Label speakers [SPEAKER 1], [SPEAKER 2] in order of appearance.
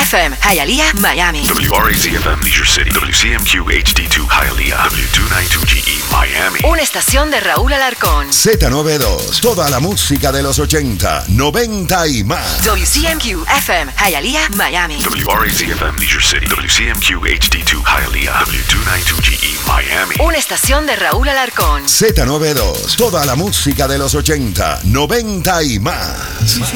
[SPEAKER 1] FM, Hialeah, Miami.
[SPEAKER 2] WRAZ-FM, Leisure City. WCMQ HD2, Hialeah. W292GE, Miami.
[SPEAKER 1] Una estación de Raúl Alarcón.
[SPEAKER 3] Z92, toda la música de los 80, 90 y más.
[SPEAKER 1] WCMQ FM, Hialeah, Miami.
[SPEAKER 2] WRAZ-FM, Leisure City. WCMQ HD2, Hialeah. W292GE, Miami.
[SPEAKER 1] Una estación de Raúl Alarcón.
[SPEAKER 3] Z92, toda la música de los 80, 90 y más.